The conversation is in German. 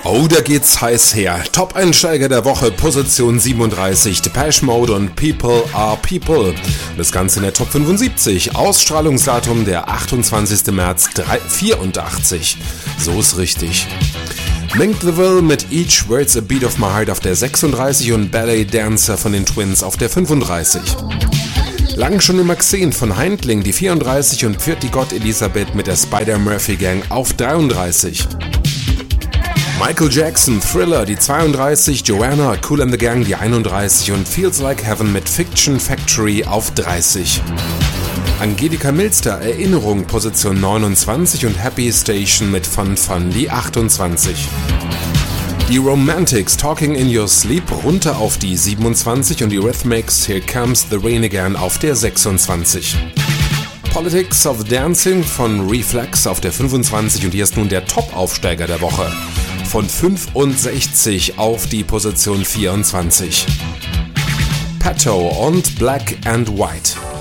Oh, da geht's heiß her. Top-Einsteiger der Woche, Position 37, Depeche Mode und People Are People. Das Ganze in der Top 75, Ausstrahlungsdatum der 28. März 84. So ist richtig. Mink the Will mit Each Words a Beat of My Heart auf der 36 und Ballet Dancer von den Twins auf der 35. Lang schon immer gesehen von Heindling, die 34 und Pfiat die Gott Elisabeth mit der Spider-Murphy Gang auf 33. Michael Jackson, Thriller, die 32, Joanna, Kool and the Gang, die 31 und Feels Like Heaven mit Fiction Factory auf 30. Angelika Milster, Erinnerung, Position 29 und Happy Station mit Fun Fun, die 28. Die Romantics, Talking in Your Sleep, runter auf die 27 und die Rhythmics, Here Comes the Rain Again auf der 26. Politics of Dancing von Reflex auf der 25 und hier ist nun der Top-Aufsteiger der Woche. Von 65 auf die Position 24. Pato und Black and White.